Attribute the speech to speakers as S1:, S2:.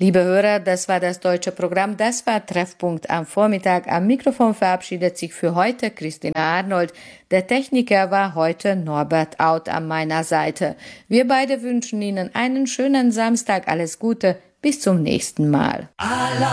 S1: Liebe Hörer, das war das deutsche Programm, das war Treffpunkt am Vormittag. Am Mikrofon verabschiedet sich für heute Christina Arnold. Der Techniker war heute Norbert Out an meiner Seite. Wir beide wünschen Ihnen einen schönen Samstag, alles Gute, bis zum nächsten Mal.